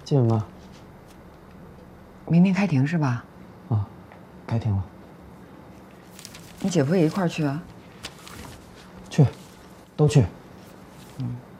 近吗？ 明天开庭是吧？ 啊，开庭了。 你姐夫也一块儿去啊？ 去，都去。 嗯。